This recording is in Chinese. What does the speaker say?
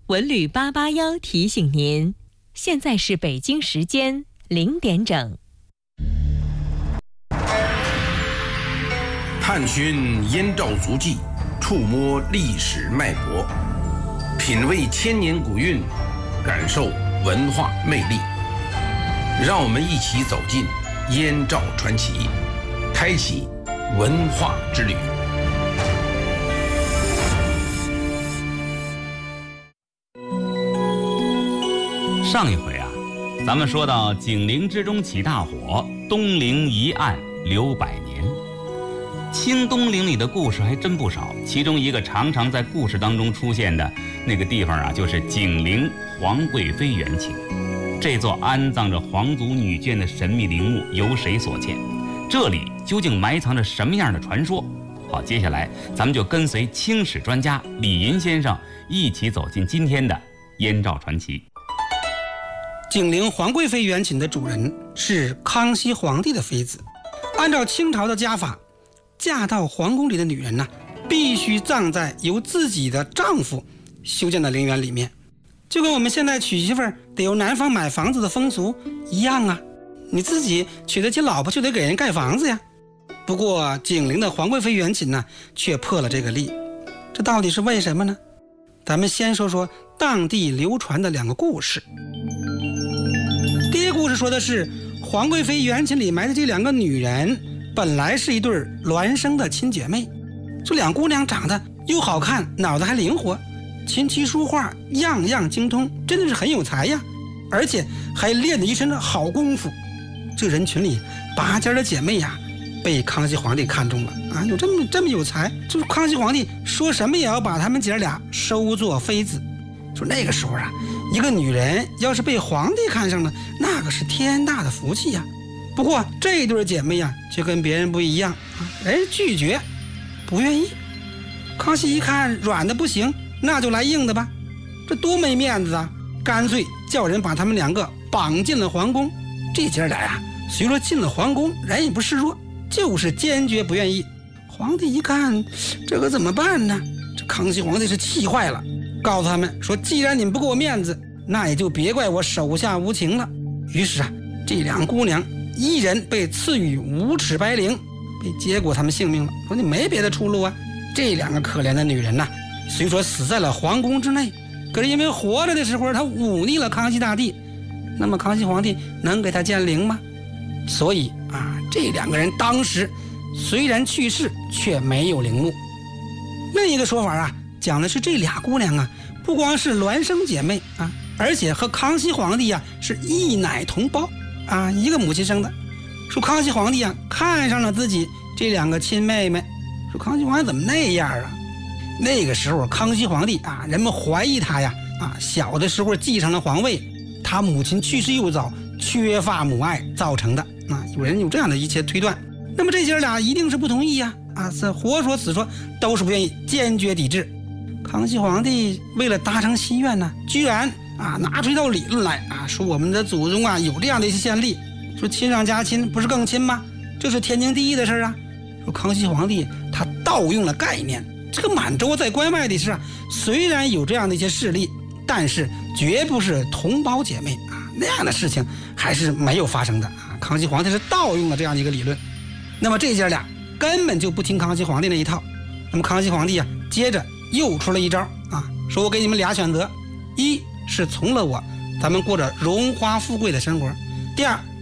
文旅881提醒您，现在是北京时间0点整。 探寻燕赵足迹，触摸历史脉搏，品味千年古韵，感受文化魅力。让我们一起走进燕赵传奇，开启文化之旅。 上一回啊，咱们说到景陵之中起大火，东陵一暗留百年。清东陵里的故事还真不少，其中一个常常在故事当中出现的那个地方啊，就是景陵皇贵妃园寝。这座安葬着皇族女眷的神秘陵墓由谁所建？这里究竟埋藏着什么样的传说？好，接下来咱们就跟随清史专家李银先生一起走进今天的燕赵传奇。 景陵皇贵妃园寝的主人是康熙皇帝的妃子。按照清朝的家法，嫁到皇宫里的女人呢，必须葬在由自己的丈夫修建的陵园里面，就跟我们现在娶媳妇儿得由男方买房子的风俗一样啊。你自己娶得起老婆，就得给人盖房子呀。不过景陵的皇贵妃园寝呢，却破了这个例，这到底是为什么呢？咱们先说说当地流传的2个故事。第一个故事说的是，皇贵妃园寝里埋的这2个女人本来是一对孪生的亲姐妹，这2姑娘长得又好看，脑子还灵活，琴棋书画样样精通，真的是很有才呀，而且还练得一身的好功夫。这人群里拔尖的姐妹呀，被康熙皇帝看中了啊，有这么有才，就是康熙皇帝说什么也要把她们姐俩收做妃子。说那个时候啊，一个女人要是被皇帝看上了，那可是天大的福气呀。不过这对姐妹呀，却跟别人不一样，拒绝，不愿意。康熙一看软的不行，那就来硬的吧，这多没面子啊！干脆叫人把他们2个绑进了皇宫。这姐俩呀，虽说进了皇宫，人也不示弱，就是坚决不愿意。皇帝一看，这可怎么办呢？这康熙皇帝是气坏了，告诉他们说，既然你们不给我面子，那也就别怪我手下无情了。于是啊，这2姑娘一人被赐予5尺白绫，被结果他们性命了。说你没别的出路啊。这2个可怜的女人呐，虽说死在了皇宫之内，可是因为活着的时候她忤逆了康熙大帝，那么康熙皇帝能给她建陵吗？所以啊，这2个人当时虽然去世，却没有陵墓。另一个说法啊，讲的是这2姑娘啊，不光是孪生姐妹啊，而且和康熙皇帝啊是异奶同胞啊，一个母亲生的。说康熙皇帝啊看上了自己这2个亲妹妹，说康熙皇帝怎么那样啊？那个时候康熙皇帝啊，人们怀疑他呀小的时候继承了皇位，他母亲去世又早，缺乏母爱造成的啊，有人有这样的一些推断。那么这姐俩一定是不同意呀是活说死说都是不愿意，坚决抵制。康熙皇帝为了达成心愿呢，居然拿出一道理论来说我们的祖宗有这样的一些先例，说亲上加亲不是更亲吗？这是天经地义的事啊。说康熙皇帝他盗用了概念，这个满洲在关外的事虽然有这样的一些势力，但是绝不是同胞姐妹那样的事情还是没有发生的康熙皇帝是盗用了这样一个理论。那么这姐俩根本就不听康熙皇帝那一套。那么康熙皇帝接着又出了一招说我给你们俩选择，一是从了我，咱们过着荣华富贵的生活；第二